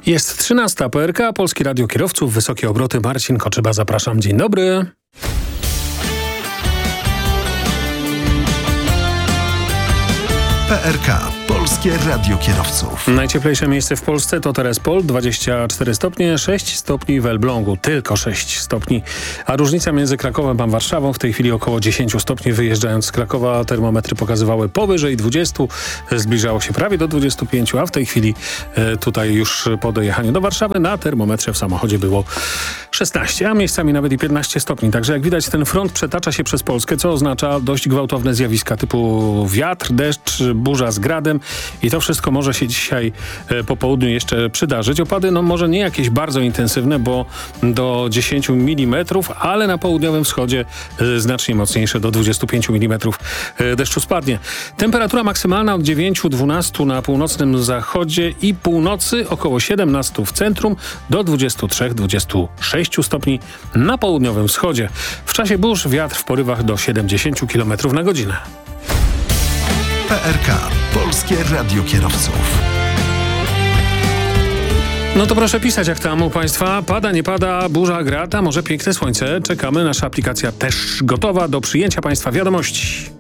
Jest 13. PRK, Polskie Radio Kierowców, wysokie obroty. Marcin Koczyba, zapraszam. Dzień dobry. PRK, Polskie Radio Kierowców. Najcieplejsze miejsce w Polsce to Terespol, 24 stopnie, 6 stopni w Elblągu, tylko 6 stopni. A różnica między Krakowem a Warszawą w tej chwili około 10 stopni. Wyjeżdżając z Krakowa termometry pokazywały powyżej 20, zbliżało się prawie do 25, a w tej chwili tutaj już po dojechaniu do Warszawy na termometrze w samochodzie było 16, a miejscami nawet i 15 stopni. Także jak widać, ten front przetacza się przez Polskę, co oznacza dość gwałtowne zjawiska typu wiatr, deszcz, burza z gradem i to wszystko może się dzisiaj po południu jeszcze przydarzyć. Opady może nie jakieś bardzo intensywne, bo do 10 mm, ale na południowym wschodzie znacznie mocniejsze, do 25 mm deszczu spadnie. Temperatura maksymalna od 9-12 na północnym zachodzie i północy, około 17 w centrum, do 23-26 stopni na południowym wschodzie. W czasie burz wiatr w porywach do 70 km na godzinę. PRK, Polskie Radio Kierowców. No to proszę pisać, jak tam u Państwa. Pada, nie pada, burza, grad, a może piękne słońce. Czekamy, nasza aplikacja też gotowa do przyjęcia Państwa wiadomości.